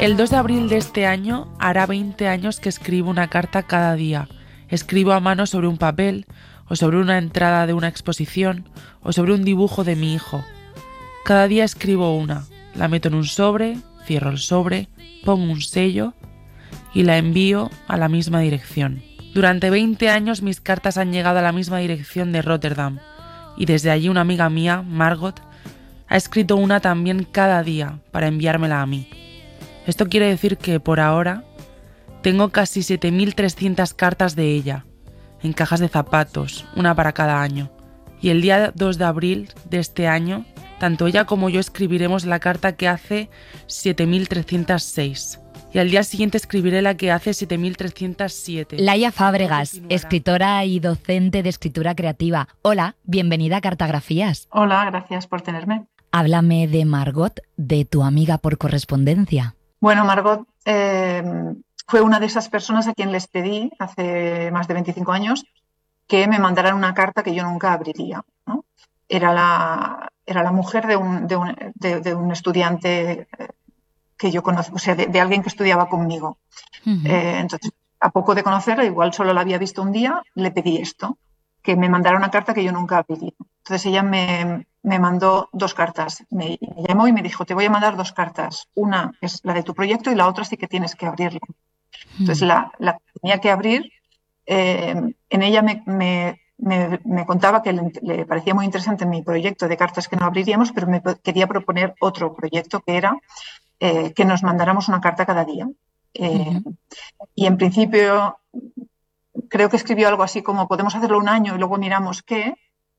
El 2 de abril de este año hará 20 años que escribo una carta cada día. Escribo a mano sobre un papel, o sobre una entrada de una exposición, o sobre un dibujo de mi hijo. Cada día escribo una, la meto en un sobre, cierro el sobre, pongo un sello y la envío a la misma dirección. Durante 20 años mis cartas han llegado a la misma dirección de Rotterdam, y desde allí una amiga mía, Margot, ha escrito una también cada día para enviármela a mí. Esto quiere decir que, por ahora, tengo casi 7.300 cartas de ella, en cajas de zapatos, una para cada año. Y el día 2 de abril de este año, tanto ella como yo escribiremos la carta que hace 7.306. Y al día siguiente escribiré la que hace 7.307. Laia Fábregas, escritora y docente de escritura creativa. Hola, bienvenida a Cartagrafías. Hola, gracias por tenerme. Háblame de Margot, de tu amiga por correspondencia. Bueno, Margot fue una de esas personas a quien les pedí hace más de 25 años que me mandaran una carta que yo nunca abriría, ¿no? Era la mujer de un estudiante que yo conozco, o sea, de alguien que estudiaba conmigo. Uh-huh. Entonces, a poco de conocerla, igual solo la había visto un día, le pedí esto, que me mandara una carta que yo nunca abriría. Entonces ella me mandó 2 cartas. Me llamó y me dijo, te voy a mandar 2 cartas. Una es la de tu proyecto y la otra sí que tienes que abrirla. Entonces la tenía que abrir. En ella me contaba que le parecía muy interesante mi proyecto de cartas que no abriríamos, pero me quería proponer otro proyecto que era que nos mandáramos una carta cada día. Uh-huh. Y en principio creo que escribió algo así como podemos hacerlo un año y luego miramos qué.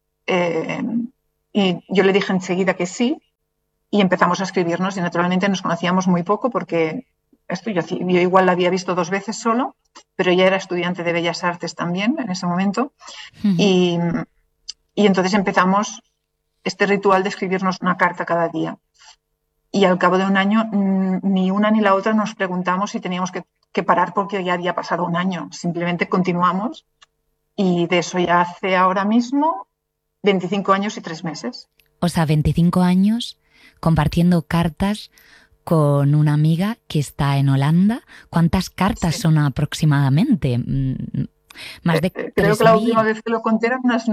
Y yo le dije enseguida que sí y empezamos a escribirnos y naturalmente nos conocíamos muy poco porque yo igual la había visto 2 veces solo, pero ella era estudiante de Bellas Artes también en ese momento. Uh-huh. Y entonces empezamos este ritual de escribirnos una carta cada día. Y al cabo de un año ni una ni la otra nos preguntamos si teníamos que parar porque ya había pasado un año. Simplemente continuamos y de eso ya hace ahora mismo 25 años y 3 meses. O sea, 25 años compartiendo cartas con una amiga que está en Holanda. ¿Cuántas cartas son aproximadamente? Más de 3.000. Creo que la última vez que lo conté eran unas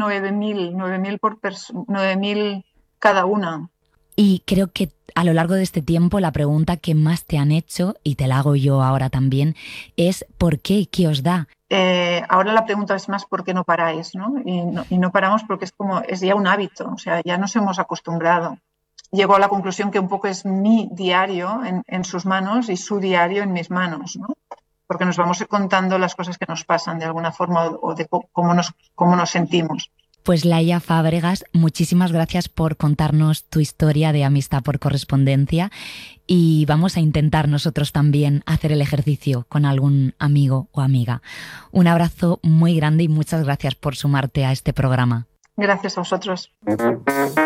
9.000 cada una. Y creo que a lo largo de este tiempo la pregunta que más te han hecho, y te la hago yo ahora también, es ¿por qué? ¿Qué os da? Ahora la pregunta es más ¿por qué no paráis? ¿No? Y no paramos porque es ya un hábito, o sea, ya nos hemos acostumbrado. Llego a la conclusión que un poco es mi diario en sus manos y su diario en mis manos, ¿no? Porque nos vamos contando las cosas que nos pasan de alguna forma o de cómo nos sentimos. Pues Laia Fábregas, muchísimas gracias por contarnos tu historia de amistad por correspondencia y vamos a intentar nosotros también hacer el ejercicio con algún amigo o amiga. Un abrazo muy grande y muchas gracias por sumarte a este programa. Gracias a vosotros.